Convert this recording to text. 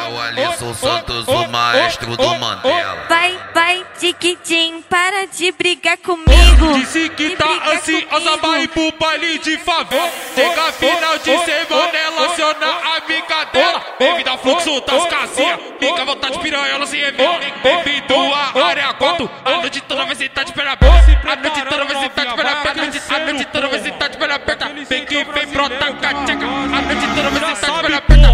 o Alisson Santos, o maestro do Mandela. Vai, Tiquitim, para de brigar comigo. Disse que tá ansiosa, vai pro baile de favela. Chega final de semana, ela aciona a amiga dela. Bem-vindo ao fluxo das casinhas, fica à vontade, piranha, se revela. Bem-vindo à área 4, a noite toda vai sentar de perna aberta. A noite toda vai sentar de perna aberta. A noite toda vai sentar de perna aberta. Vem que vem, brota, cateca. A noite toda vai sentar de